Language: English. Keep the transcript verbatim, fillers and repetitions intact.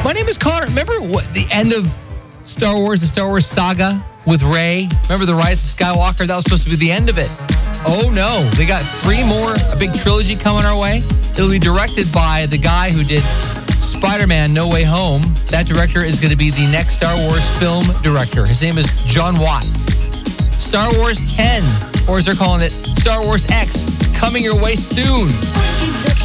My name is Connor. Remember what the end of Star Wars, the Star Wars saga with Rey? Remember the Rise of Skywalker? That was supposed to be the end of it. Oh no, they got three more, a big trilogy coming our way. It'll be directed by the guy who did Spider-Man No Way Home. That director is going to be the next Star Wars film director. His name is John Watts. Star Wars ten, or as they're calling it, Star Wars X, coming your way soon.